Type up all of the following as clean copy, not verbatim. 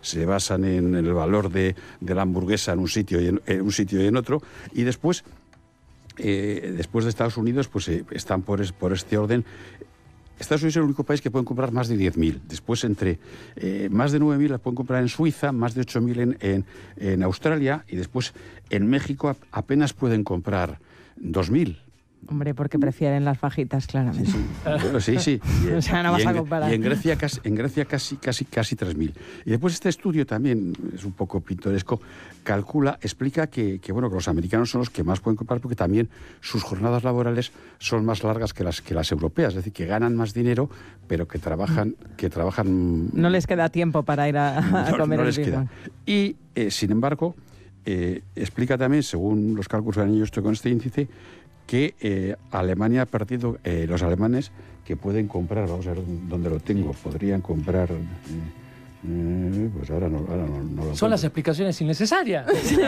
se basan en el valor de la hamburguesa en un sitio y en otro, y después de Estados Unidos, pues están por este orden. Estados Unidos es el único país que pueden comprar más de 10.000. Después, más de 9.000 las pueden comprar en Suiza, más de 8.000 en Australia, y después en México apenas pueden comprar 2.000. Hombre, porque prefieren las fajitas, claramente. Sí. O sea, no vas a comparar. Y en Grecia casi 3.000. Y después este estudio también es un poco pintoresco, explica que los americanos son los que más pueden comprar porque también sus jornadas laborales son más largas que las europeas, es decir, que ganan más dinero, pero que trabajan. No les queda tiempo para ir a comer. No les queda. Y, sin embargo, explica también, según los cálculos que han hecho con este índice, que Alemania ha perdido, los alemanes que pueden comprar, vamos a ver dónde lo tengo, podrían comprar, pues ahora no lo Son encuentro. las explicaciones innecesarias.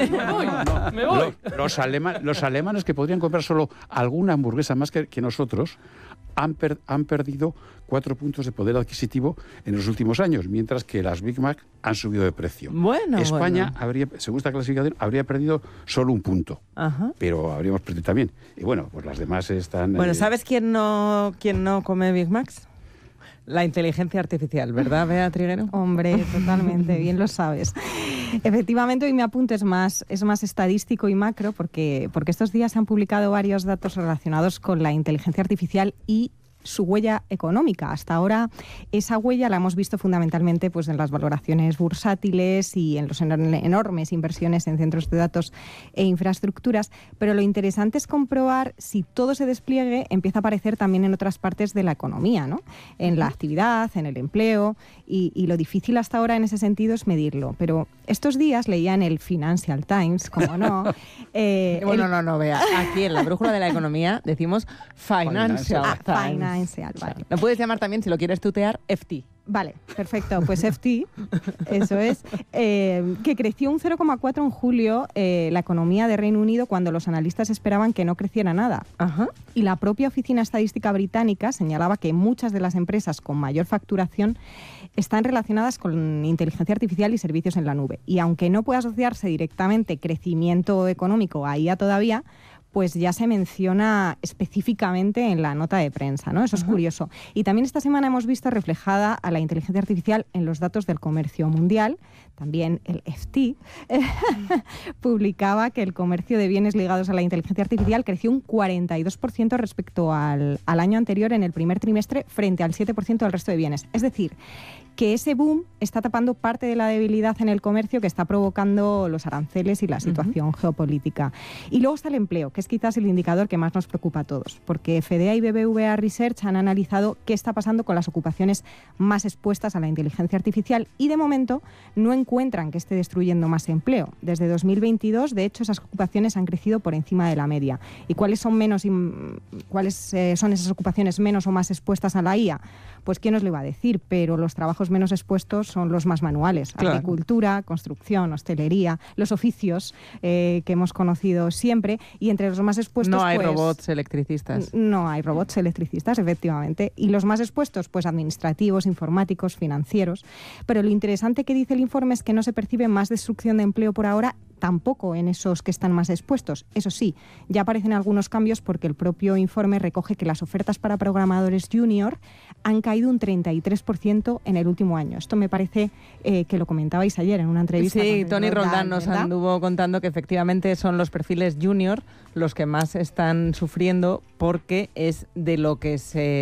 Me voy. Los alemanes que podrían comprar solo alguna hamburguesa más que nosotros han perdido 4 puntos de poder adquisitivo en los últimos años, mientras que las Big Mac han subido de precio. España habría, según esta clasificación, habría perdido solo 1 punto. Ajá. Pero habríamos perdido también. Y bueno, pues las demás están... Bueno, ¿sabes quién no come Big Macs? La inteligencia artificial, ¿verdad, Bea Triguero? Hombre, totalmente, bien lo sabes. Efectivamente, hoy mi apunte es más estadístico y macro, porque estos días se han publicado varios datos relacionados con la inteligencia artificial y su huella económica. Hasta ahora esa huella la hemos visto fundamentalmente pues en las valoraciones bursátiles y en las enormes inversiones en centros de datos e infraestructuras, pero lo interesante es comprobar si todo ese despliegue empieza a aparecer también en otras partes de la economía, ¿no? En la actividad, en el empleo, y lo difícil hasta ahora en ese sentido es medirlo. Pero estos días leía en el Financial Times, como no... No, Bea, aquí en la brújula de la economía decimos Financial Times. Vale. Lo puedes llamar también, si lo quieres tutear, FT. Vale, perfecto. Pues FT, eso es, que creció un 0,4 en julio la economía de Reino Unido cuando los analistas esperaban que no creciera nada. Ajá. Y la propia Oficina Estadística Británica señalaba que muchas de las empresas con mayor facturación están relacionadas con inteligencia artificial y servicios en la nube. Y aunque no puede asociarse directamente crecimiento económico a IA todavía, pues ya se menciona específicamente en la nota de prensa, ¿no? Eso es curioso. Y también esta semana hemos visto reflejada a la inteligencia artificial en los datos del comercio mundial. También el FT publicaba que el comercio de bienes ligados a la inteligencia artificial creció un 42% respecto al año anterior en el primer trimestre frente al 7% del resto de bienes. Es decir, que ese boom está tapando parte de la debilidad en el comercio que está provocando los aranceles y la situación geopolítica. Y luego está el empleo, que es quizás el indicador que más nos preocupa a todos, porque FDA y BBVA Research han analizado qué está pasando con las ocupaciones más expuestas a la inteligencia artificial y de momento no encuentran que esté destruyendo más empleo. Desde 2022, de hecho, esas ocupaciones han crecido por encima de la media. ¿Y cuáles son son esas ocupaciones menos o más expuestas a la IA? Pues quién nos lo iba a decir, pero los trabajos menos expuestos son los más manuales. Claro. Agricultura, construcción, hostelería, los oficios que hemos conocido siempre, y entre los más expuestos... No hay robots electricistas. No hay robots electricistas, efectivamente. Y los más expuestos, pues administrativos, informáticos, financieros. Pero lo interesante que dice el informe es que no se percibe más destrucción de empleo por ahora, tampoco en esos que están más expuestos. Eso sí, ya aparecen algunos cambios porque el propio informe recoge que las ofertas para programadores junior han caído un 33% en el último año. Esto me parece que lo comentabais ayer en una entrevista. Sí, Tony Roldán nos anduvo contando que efectivamente son los perfiles junior los que más están sufriendo porque es de lo que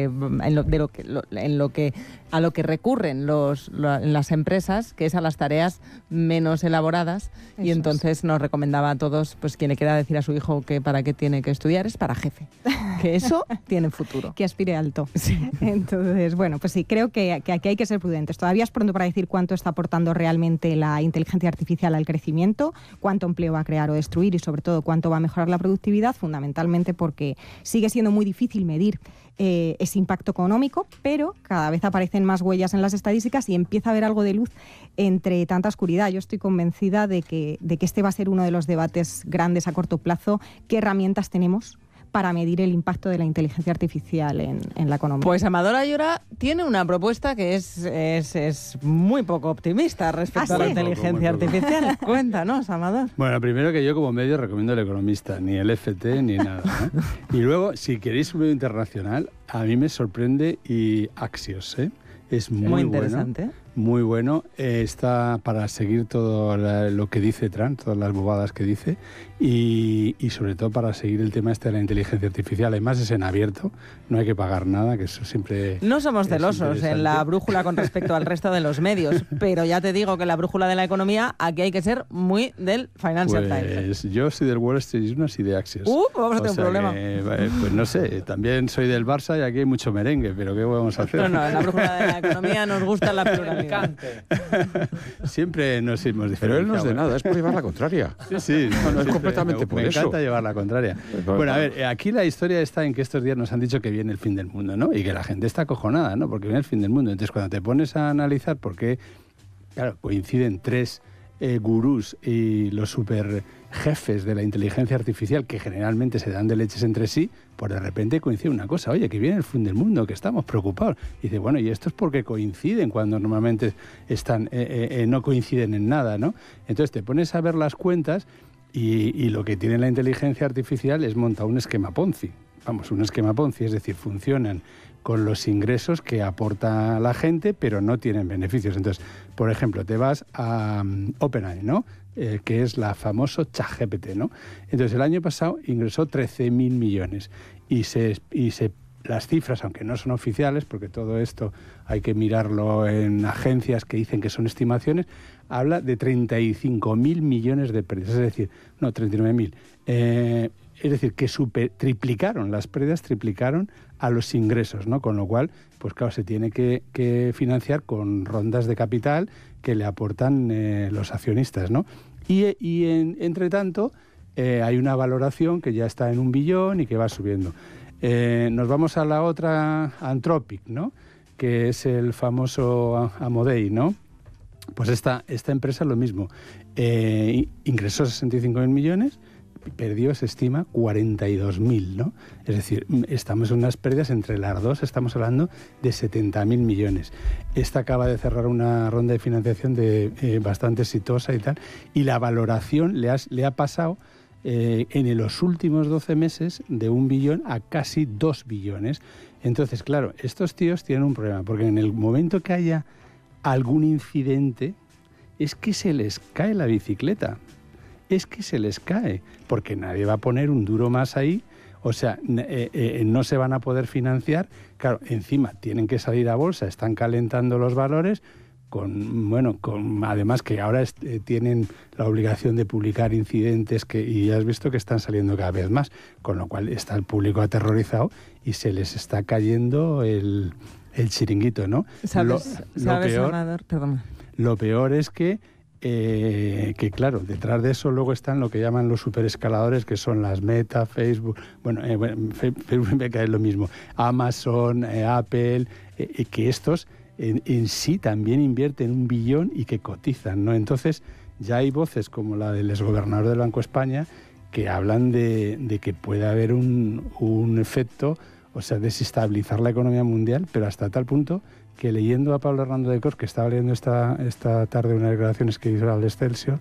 a lo que recurren las empresas, que es a las tareas menos elaboradas. Eso y entonces nos recomendaba a todos, pues quien le quiera decir a su hijo que para qué tiene que estudiar es para jefe, que eso tiene futuro. Que aspire alto. Sí. Entonces, bueno, pues sí, creo que aquí hay que ser prudentes. Todavía es pronto para decir cuánto está aportando realmente la inteligencia artificial al crecimiento, cuánto empleo va a crear o destruir y sobre todo cuánto va a mejorar la productividad, fundamentalmente porque sigue siendo muy difícil medir ese impacto económico, pero cada vez aparecen más huellas en las estadísticas y empieza a haber algo de luz entre tanta oscuridad. Yo estoy convencida de que este va a ser uno de los debates grandes a corto plazo. ¿Qué herramientas tenemos para medir el impacto de la inteligencia artificial en la economía. Pues Amador Ayora tiene una propuesta que es muy poco optimista respecto a la inteligencia artificial. Cuéntanos, Amador. Bueno, primero que yo como medio recomiendo El Economista, ni el FT ni nada, ¿no? Y luego, si queréis un medio internacional, a mí me sorprende y Axios, ¿eh? Es muy interesante. Bueno, muy bueno. Está para seguir todo lo que dice Trump, todas las bobadas que dice, y sobre todo para seguir el tema de la inteligencia artificial. Además es en abierto, no hay que pagar nada, que eso siempre... No somos celosos en la brújula con respecto al resto de los medios, pero ya te digo que la brújula de la economía, aquí hay que ser muy del Financial Times. Yo soy del Wall Street Journal y de Axios. Vamos a tener un problema. Pues no sé, también soy del Barça y aquí hay mucho merengue, pero ¿qué vamos a hacer? No, en la brújula de la economía nos gusta la pluralidad. Siempre nos hemos diferenciado. Pero él no es de nada, es por llevar la contraria. Sí, no es completamente por eso. Me encanta llevar la contraria. Bueno, a ver, aquí la historia está en que estos días nos han dicho que viene el fin del mundo, ¿no? Y que la gente está acojonada, ¿no? Porque viene el fin del mundo. Entonces, cuando te pones a analizar por qué, claro, coinciden tres gurús y los super jefes de la inteligencia artificial, que generalmente se dan de leches entre sí, pues de repente coincide una cosa: oye, que viene el fin del mundo, que estamos preocupados. Y dice, bueno, y esto es porque coinciden cuando normalmente están no coinciden en nada, ¿no? Entonces te pones a ver las cuentas y lo que tiene la inteligencia artificial es montar un esquema Ponzi. Vamos, un esquema Ponzi, es decir, funcionan con los ingresos que aporta la gente, pero no tienen beneficios. Entonces, por ejemplo, te vas a OpenAI, ¿no? Que es la famoso ChatGPT, ¿no? Entonces, el año pasado ingresó 13.000 millones y las cifras, aunque no son oficiales, porque todo esto hay que mirarlo en agencias que dicen que son estimaciones, habla de 35.000 millones de pérdidas, es decir, no, 39.000. Es decir, que triplicaron, las pérdidas triplicaron a los ingresos, ¿no? Con lo cual, pues claro, se tiene que financiar con rondas de capital que le aportan los accionistas, ¿no? Y entre tanto, hay una valoración que ya está en 1 billón y que va subiendo. Nos vamos a la otra, Anthropic, ¿no? Que es el famoso Amodei, ¿no? Pues esta empresa lo mismo. Ingresó 65.000 millones, perdió, se estima, 42.000, ¿no? Es decir, estamos en unas pérdidas entre las dos, estamos hablando de 70.000 millones. Esta acaba de cerrar una ronda de financiación bastante exitosa y tal, y la valoración le ha pasado en los últimos 12 meses de 1 billón a casi 2 billones. Entonces, claro, estos tíos tienen un problema, porque en el momento que haya algún incidente, es que se les cae la bicicleta. Es que se les cae, porque nadie va a poner un duro más ahí, o sea, no se van a poder financiar. Claro, encima tienen que salir a bolsa, están calentando los valores, además que ahora tienen la obligación de publicar incidentes y ya has visto que están saliendo cada vez más, con lo cual está el público aterrorizado y se les está cayendo el chiringuito, ¿no? ¿Sabes, Amador? Perdona. Lo peor es que claro, detrás de eso luego están lo que llaman los superescaladores, que son las Meta, Facebook, Facebook me cae lo mismo, Amazon, Apple, que estos en sí también invierten 1 billón y que cotizan, ¿no? Entonces ya hay voces como la del exgobernador del Banco de España que hablan de que puede haber un efecto, o sea, desestabilizar la economía mundial, pero hasta tal punto que leyendo a Pablo Hernando de Cos, que estaba leyendo esta tarde unas declaraciones que hizo al Excelsior,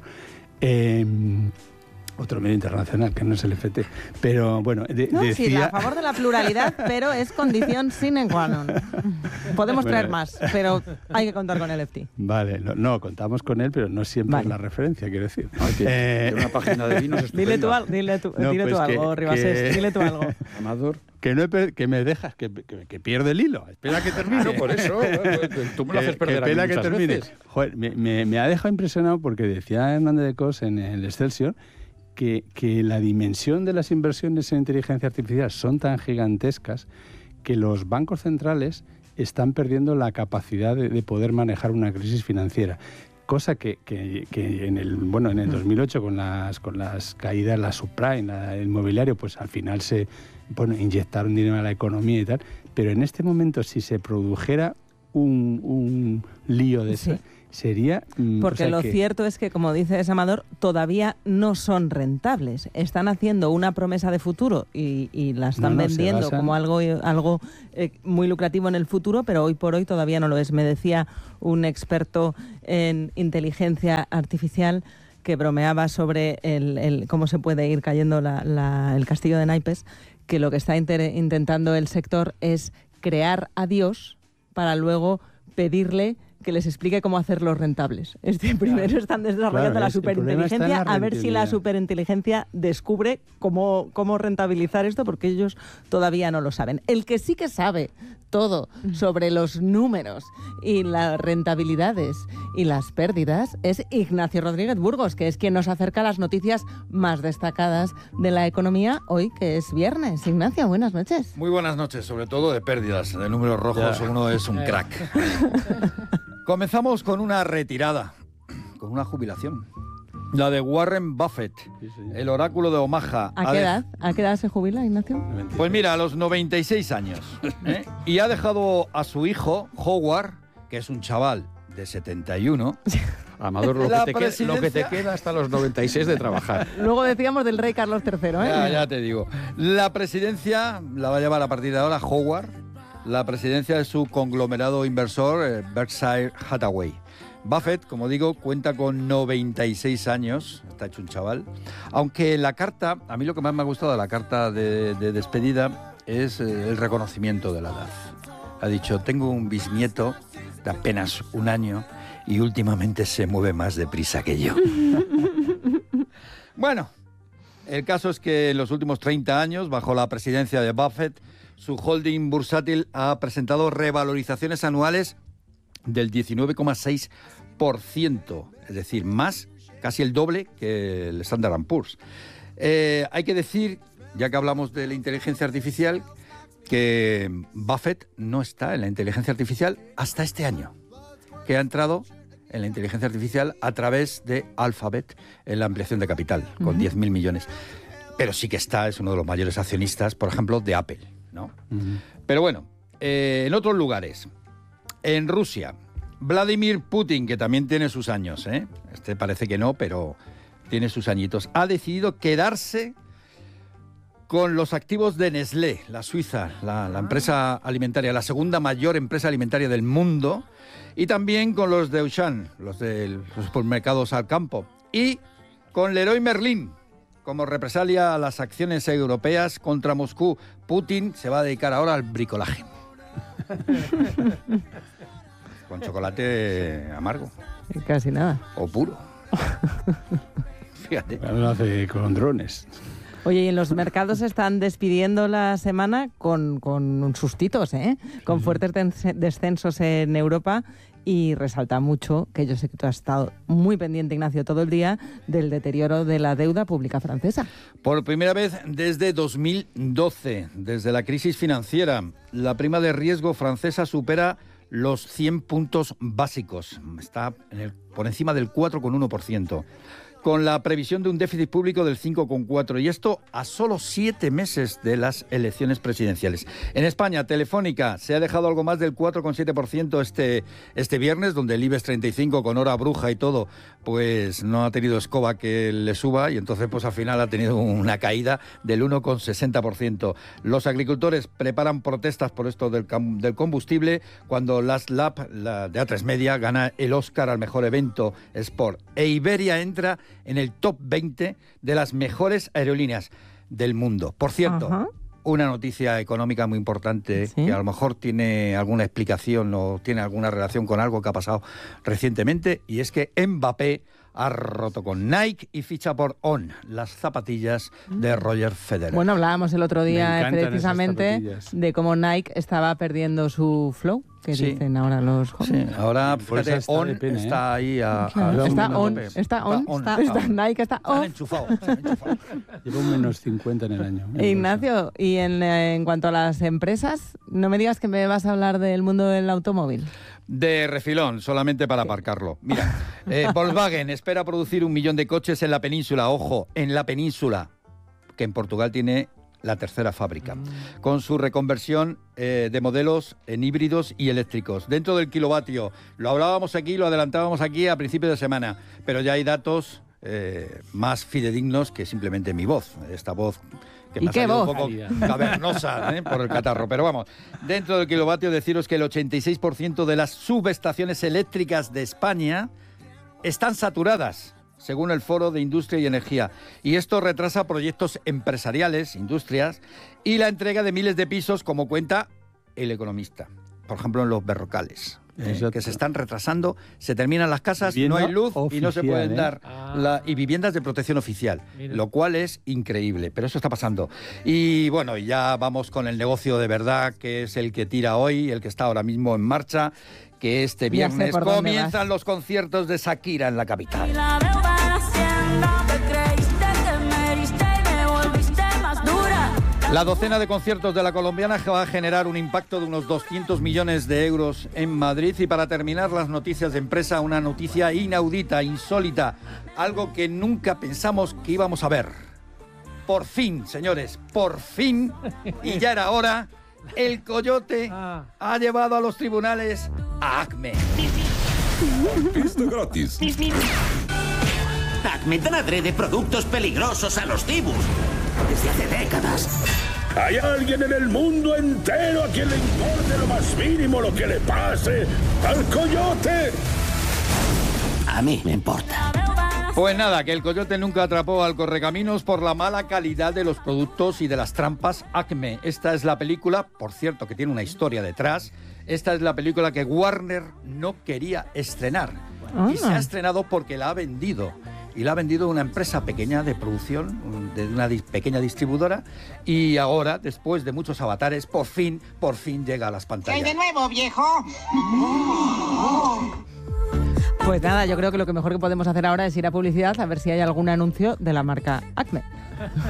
otro medio internacional que no es el FT, pero bueno, decía... Sí, a favor de la pluralidad, pero es condición sine qua non. Podemos traer más, pero hay que contar con el FT. Vale, no, contamos con él, pero no siempre es la referencia, quiero decir. Tiene una página de vinos estupenda. Dile tú algo, Ribasés, dile tú algo. Amador. Que me dejas, que pierde el hilo. Espera que termine. No, por eso, tú me lo haces perder aquí muchas termine. veces. Joder, me ha dejado impresionado porque decía Hernández de Cos en el Excelsior que la dimensión de las inversiones en inteligencia artificial son tan gigantescas que los bancos centrales están perdiendo la capacidad de poder manejar una crisis financiera. Cosa que en el 2008 con las caídas, la subprime, el inmobiliario, pues al final inyectaron dinero a la economía y tal. Pero en este momento, si se produjera un lío de eso, sería... Porque lo cierto es que, como dice Amador, todavía no son rentables. Están haciendo una promesa de futuro y la están vendiendo como algo muy lucrativo en el futuro, pero hoy por hoy todavía no lo es. Me decía un experto en inteligencia artificial que bromeaba sobre cómo se puede ir cayendo el castillo de naipes, que lo que está intentando el sector es crear a Dios para luego pedirle que les explique cómo hacerlos rentables. Primero están desarrollando la superinteligencia, a ver si la superinteligencia descubre cómo rentabilizar esto, porque ellos todavía no lo saben. El que sí que sabe todo sobre los números y las rentabilidades y las pérdidas es Ignacio Rodríguez Burgos, que es quien nos acerca las noticias más destacadas de la economía hoy, que es viernes. Ignacio, buenas noches. Muy buenas noches, sobre todo de pérdidas, de números rojos. Uno es un crack. Comenzamos con una retirada, con una jubilación. La de Warren Buffett, el oráculo de Omaha. ¿A qué edad se jubila, Ignacio? Pues mira, a los 96 años. Y ha dejado a su hijo, Howard, que es un chaval de 71... Amador, lo que te queda hasta los 96 de trabajar. Luego decíamos del rey Carlos III, ¿eh? Ya te digo. La presidencia la va a llevar a partir de ahora Howard, la presidencia de su conglomerado inversor Berkshire Hathaway. Buffett, como digo, cuenta con 96 años, está hecho un chaval, aunque la carta, a mí lo que más me ha gustado de la carta de despedida es el reconocimiento de la edad. Ha dicho, tengo un bisnieto de apenas un año y últimamente se mueve más deprisa que yo. Bueno, el caso es que en los últimos 30 años, bajo la presidencia de Buffett, su holding bursátil ha presentado revalorizaciones anuales del 19,6%, es decir, más, casi el doble que el Standard & Poor's. Hay que decir, ya que hablamos de la inteligencia artificial, que Buffett no está en la inteligencia artificial hasta este año, que ha entrado en la inteligencia artificial a través de Alphabet en la ampliación de capital, con 10.000 millones. Pero sí que es uno de los mayores accionistas, por ejemplo, de Apple, ¿no? Pero bueno, en otros lugares, en Rusia, Vladimir Putin, que también tiene sus años, este parece que no, pero tiene sus añitos, ha decidido quedarse con los activos de Nestlé, la suiza, la empresa alimentaria, la segunda mayor empresa alimentaria del mundo, y también con los de Auchan, los de los supermercados Alcampo, y con Leroy Merlin, como represalia a las acciones europeas contra Moscú. Putin se va a dedicar ahora al bricolaje. Con chocolate amargo. Casi nada. O puro. Fíjate. Lo hace con drones. Oye, y en los mercados se están despidiendo la semana con sustitos, con fuertes descensos en Europa, y resalta mucho, que yo sé que tú has estado muy pendiente, Ignacio, todo el día, del deterioro de la deuda pública francesa. Por primera vez desde 2012, desde la crisis financiera, la prima de riesgo francesa supera los 100 puntos básicos. Está por encima del 4,1%. Con la previsión de un déficit público del 5,4%, y esto a solo 7 meses de las elecciones presidenciales. En España, Telefónica se ha dejado algo más del 4,7% este viernes, donde el IBEX 35 con hora bruja y todo, pues no ha tenido escoba que le suba, y entonces pues al final ha tenido una caída del 1,60%. Los agricultores preparan protestas por esto del combustible, cuando Last Lap, la de A3 Media, gana el Oscar al mejor evento Sport. E Iberia entra en el top 20 de las mejores aerolíneas del mundo. Por cierto, una noticia económica muy importante, que a lo mejor tiene alguna explicación o tiene alguna relación con algo que ha pasado recientemente, y es que Mbappé ha roto con Nike y ficha por On, las zapatillas de Roger Federer. Bueno, hablábamos el otro día precisamente de cómo Nike estaba perdiendo su flow, que dicen ahora los jóvenes. Sí, ahora fíjate, On está ahí está Nike está off. Enchufado. Lleva un menos 50 en el año. Ignacio, y en cuanto a las empresas, no me digas que me vas a hablar del mundo del automóvil. De refilón, solamente para aparcarlo. Mira, Volkswagen espera producir 1 millón de coches en la península. Ojo, en la península, que en Portugal tiene la tercera fábrica, con su reconversión de modelos en híbridos y eléctricos. Dentro del kilovatio, lo hablábamos aquí, lo adelantábamos aquí a principios de semana, pero ya hay datos más fidedignos que simplemente mi voz, esta voz que me ha salido un poco cavernosa por el catarro. Pero vamos, dentro del kilovatio deciros que el 86% de las subestaciones eléctricas de España están saturadas, según el Foro de Industria y Energía. Y esto retrasa proyectos empresariales, industrias, y la entrega de miles de pisos, como cuenta El Economista. Por ejemplo, en los Berrocales, que se están retrasando, se terminan las casas, vivienda no hay luz oficial, y no se pueden dar y viviendas de protección oficial, lo cual es increíble, pero eso está pasando. Y bueno, ya vamos con el negocio de verdad, que es el que tira hoy, el que está ahora mismo en marcha, que este viernes comienzan los conciertos de Shakira en la capital. La docena de conciertos de la colombiana va a generar un impacto de unos 200 millones de euros en Madrid. Y para terminar las noticias de empresa, una noticia inaudita, insólita, algo que nunca pensamos que íbamos a ver. Por fin, señores, por fin, y ya era hora, el Coyote ha llevado a los tribunales a ACME. Pista gratis. ACME dan adrede productos peligrosos a los cibus desde hace décadas. ¿Hay alguien en el mundo entero a quien le importe lo más mínimo lo que le pase al Coyote? A mí me importa. Pues nada, que el Coyote nunca atrapó al Correcaminos por la mala calidad de los productos y de las trampas ACME. Esta es la película, por cierto, que tiene una historia detrás. Esta es la película que Warner no quería estrenar. Y se ha estrenado porque la ha vendido. Y la ha vendido una empresa pequeña de producción, de una pequeña distribuidora. Y ahora, después de muchos avatares, por fin llega a las pantallas. ¿Qué hay de nuevo, viejo? Pues nada, yo creo que lo que mejor que podemos hacer ahora es ir a publicidad a ver si hay algún anuncio de la marca ACME.